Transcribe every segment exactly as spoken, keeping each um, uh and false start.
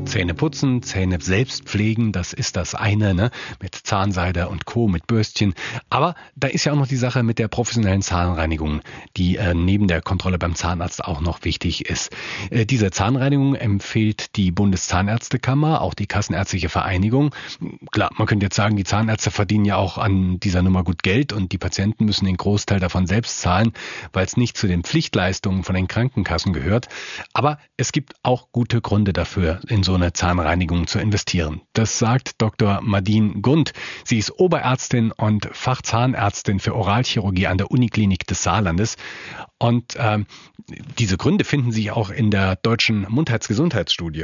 Zähne putzen, Zähne selbst pflegen, das ist das eine, ne? Mit Zahnseide und Co., mit Bürstchen. Aber da ist ja auch noch die Sache mit der professionellen Zahnreinigung, die äh, neben der Kontrolle beim Zahnarzt auch noch wichtig ist. Äh, diese Zahnreinigung empfiehlt die Bundeszahnärztekammer, auch die Kassenärztliche Vereinigung. Klar, man könnte jetzt sagen, die Zahnärzte verdienen ja auch an dieser Nummer gut Geld und die Patienten müssen den Großteil davon selbst zahlen, weil es nicht zu den Pflichtleistungen von den Krankenkassen gehört. Aber es gibt auch gute Gründe dafür, in so eine Zahnreinigung zu investieren. Das sagt Doktor Madine Gund. Sie ist Oberärztin und Fachzahnärztin für Oralchirurgie an der Uniklinik des Saarlandes. Und äh, diese Gründe finden sich auch in der deutschen Mundheitsgesundheitsstudie.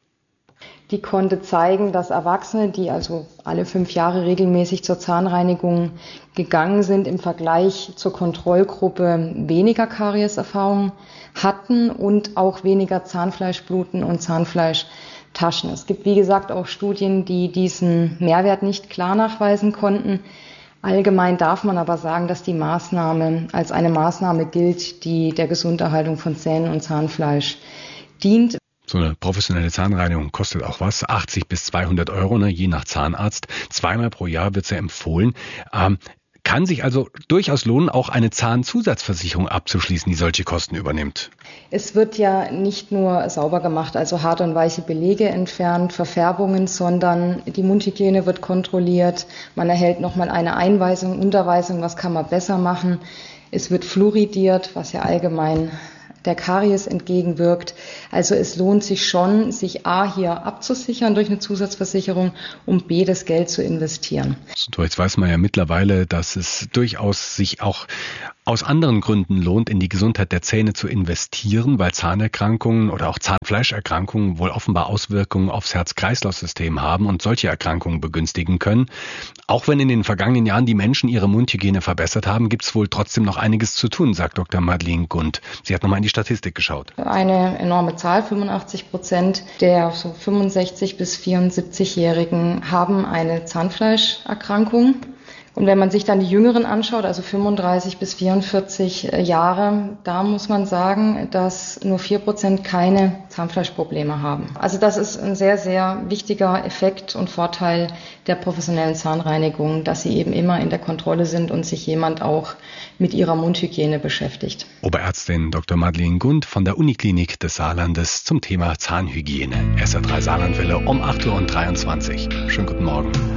Die konnte zeigen, dass Erwachsene, die also alle fünf Jahre regelmäßig zur Zahnreinigung gegangen sind, im Vergleich zur Kontrollgruppe weniger Karieserfahrung hatten und auch weniger Zahnfleischbluten und Zahnfleischtaschen. Es gibt, wie gesagt, auch Studien, die diesen Mehrwert nicht klar nachweisen konnten. Allgemein darf man aber sagen, dass die Maßnahme als eine Maßnahme gilt, die der Gesunderhaltung von Zähnen und Zahnfleisch dient. So eine professionelle Zahnreinigung kostet auch was, achtzig bis zweihundert Euro, ne, je nach Zahnarzt. Zweimal pro Jahr wird sie empfohlen. Ähm, kann sich also durchaus lohnen, auch eine Zahnzusatzversicherung abzuschließen, die solche Kosten übernimmt. Es wird ja nicht nur sauber gemacht, also harte und weiche Belege entfernt, Verfärbungen, sondern die Mundhygiene wird kontrolliert. Man erhält nochmal eine Einweisung, Unterweisung, was kann man besser machen. Es wird fluoridiert, was ja allgemein der Karies entgegenwirkt. Also es lohnt sich schon, sich A hier abzusichern durch eine Zusatzversicherung und B das Geld zu investieren. So, jetzt weiß man ja mittlerweile, dass es durchaus sich auch aus anderen Gründen lohnt, in die Gesundheit der Zähne zu investieren, weil Zahnerkrankungen oder auch Zahnfleischerkrankungen wohl offenbar Auswirkungen aufs Herz-Kreislauf-System haben und solche Erkrankungen begünstigen können. Auch wenn in den vergangenen Jahren die Menschen ihre Mundhygiene verbessert haben, gibt es wohl trotzdem noch einiges zu tun, sagt Doktor Madine Gund. Sie hat nochmal in die Statistik geschaut. Eine enorme Zahl, fünfundachtzig Prozent der so fünfundsechzig- bis vierundsiebzigjährigen haben eine Zahnfleischerkrankung. Und wenn man sich dann die Jüngeren anschaut, also fünfunddreißig bis vierundvierzig Jahre, da muss man sagen, dass nur vier Prozent keine Zahnfleischprobleme haben. Also das ist ein sehr, sehr wichtiger Effekt und Vorteil der professionellen Zahnreinigung, dass sie eben immer in der Kontrolle sind und sich jemand auch mit ihrer Mundhygiene beschäftigt. Oberärztin Doktor Madine Gund von der Uniklinik des Saarlandes zum Thema Zahnhygiene. S R drei Saarlandwelle um acht Uhr dreiundzwanzig. Schönen guten Morgen.